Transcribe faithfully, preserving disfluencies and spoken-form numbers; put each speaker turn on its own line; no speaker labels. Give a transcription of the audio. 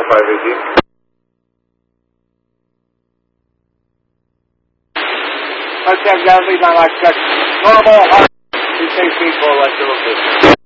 five eighteen.
Contact ground, please on line check. Normal, two six people, let's do it.